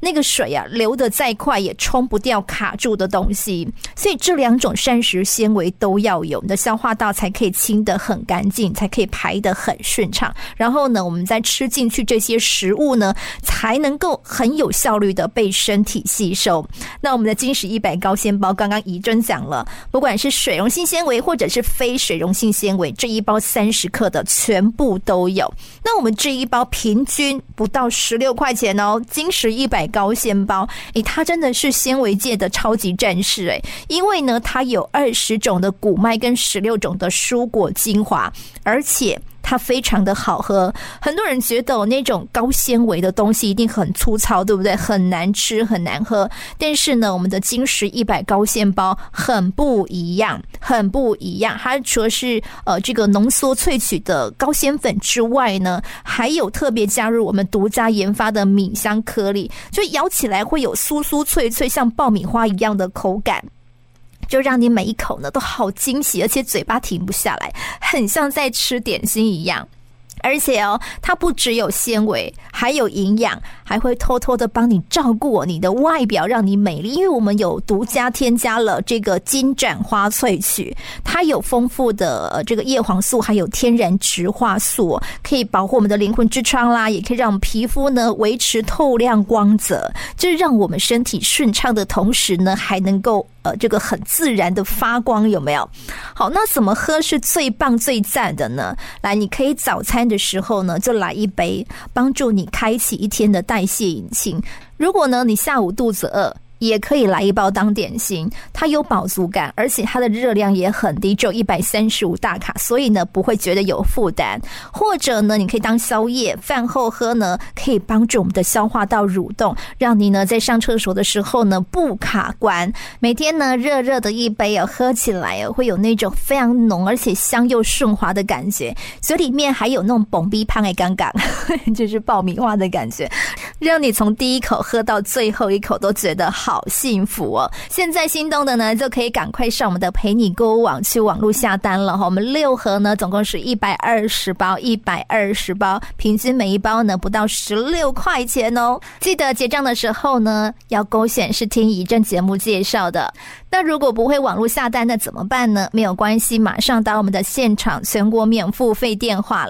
那个水啊流得再快也冲不掉卡住的东西，所以这2种膳食纤维都要有，你的消化道才可以清得很干净，才可以排得很顺畅，然后呢我们再吃进去这些食物呢才能够很有效率的被身体吸收。那我们的精实100高纤包刚刚怡珍讲了，不管是水溶性纤维或者是非水溶性纤维，这一包30克的全部都有。那我们这一包平均不到16块钱哦，精实100高纤包，它真的是纤维界的超级战士因为呢它有20种的谷麦跟16种的蔬果精华，而且它非常的好喝。很多人觉得那种高纤维的东西一定很粗糙，对不对？很难吃很难喝，但是呢我们的精实100高纤包很不一样，很不一样。它除了是这个浓缩萃取的高纤粉之外呢，还有特别加入我们独家研发的米香颗粒，就咬起来会有酥酥脆脆像爆米花一样的口感，就让你每一口呢都好惊喜，而且嘴巴停不下来，很像在吃点心一样。而且它不只有纤维，还有营养，还会偷偷的帮你照顾你的外表，让你美丽。因为我们有独家添加了这个金盏花萃取，它有丰富的这个叶黄素，还有天然植化素，可以保护我们的灵魂之窗啦，也可以让我们皮肤呢维持透亮光泽，这让我们身体顺畅的同时呢，还能够这个很自然的发光，有没有？好，那怎么喝是最棒最赞的呢？来，你可以早餐的时候呢就来一杯，帮助你开启一天的代谢引擎。如果呢你下午肚子饿，也可以来一包当点心，它有饱足感，而且它的热量也很低，只有135大卡，所以呢不会觉得有负担。或者呢你可以当宵夜，饭后喝呢可以帮助我们的消化道蠕动，让你呢在上厕所的时候呢不卡关。每天呢热热的一杯喝起来会有那种非常浓而且香又顺滑的感觉，嘴里面还有那种蹦逼胖的杠杠就是爆米花的感觉，让你从第一口喝到最后一口都觉得好幸福哦。现在心动的呢就可以赶快上我们的陪你购物网去网络下单了。我们6盒呢总共是120包，120包，平均每一包呢不到16块钱哦。记得结账的时候呢要勾选是听怡珍节目介绍的。那如果不会网络下单那怎么办呢？没有关系，马上到我们的现场，全国免付费电话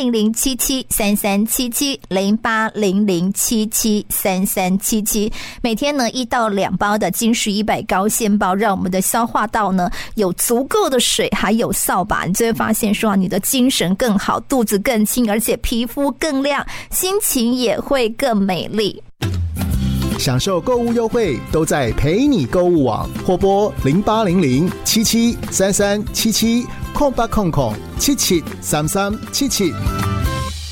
0800773377 0800773377，每天呢1到2包的精实100高纤包，让我们的消化道呢有足够的水还有扫把，你就会发现说你的精神更好，肚子更轻，而且皮肤更亮，心情也会更美丽。 享受购物优惠都在陪你购物网，或拨0800773377 0800773377。